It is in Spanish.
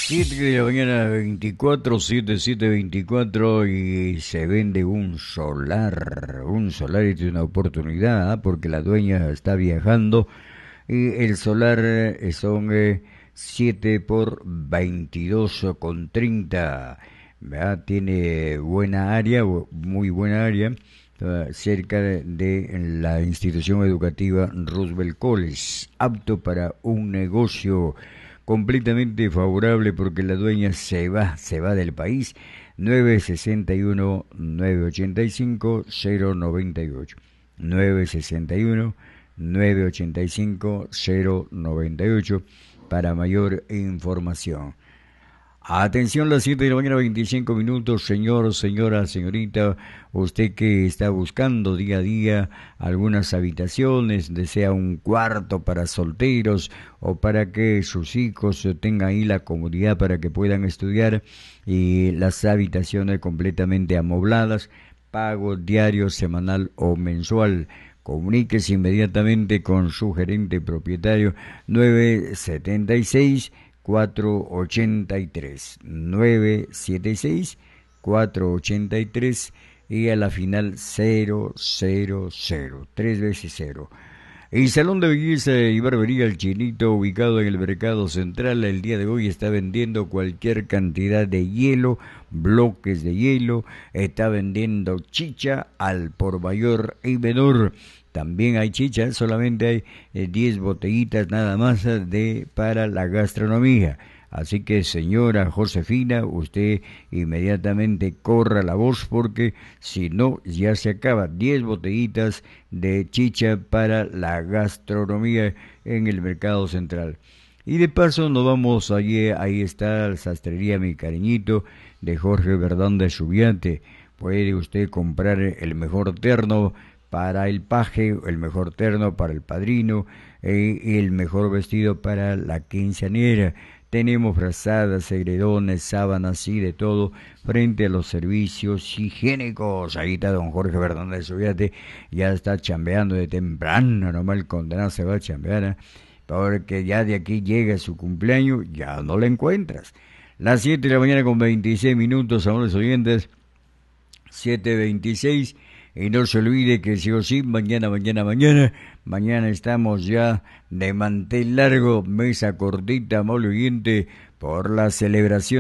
7 de la mañana, 24, 7:24 y se vende un solar. Un solar es una oportunidad, porque la dueña está viajando y el solar son 7 por 22,30. ¿Verdad? Tiene buena área, muy buena área, cerca de la institución educativa Roosevelt College, apto para un negocio completamente favorable porque la dueña se va del país. 961-985-098. 961-985-098 para mayor información. Atención, las 7 de la mañana, 25 minutos, señor, señora, señorita, usted que está buscando día a día algunas habitaciones, desea un cuarto para solteros o para que sus hijos tengan ahí la comodidad para que puedan estudiar y las habitaciones completamente amobladas, pago diario, semanal o mensual. Comuníquese inmediatamente con su gerente propietario 976 483 976 483 y a la final 000, 3 veces 0. El Salón de Belleza y Barbería El Chinito, ubicado en el Mercado Central, el día de hoy está vendiendo cualquier cantidad de hielo, bloques de hielo, está vendiendo chicha al por mayor y menor. También hay chicha, solamente hay 10 botellitas nada más para la gastronomía. Así que, señora Josefina, usted inmediatamente corra la voz porque si no ya se acaba. 10 botellitas de chicha para la gastronomía en el Mercado Central. Y de paso nos vamos allí, ahí está la sastrería Mi Cariñito de Jorge Verdán de Subiate. Puede usted comprar el mejor terno para el paje, el mejor terno para el padrino y el mejor vestido para la quinceañera. Tenemos frazadas, edredones, sábanas y de todo frente a los servicios higiénicos. Ahí está don Jorge Verdán de Subiate, ya está chambeando de temprano, nomás el condenado se va a chambear, porque ya de aquí llega su cumpleaños, ya no lo encuentras. Las 7 de la mañana con 26 minutos, amores oyentes, 7:26. Y no se olvide que sí o sí, mañana estamos ya de mantel largo, mesa cortita, amable oyente, por la celebración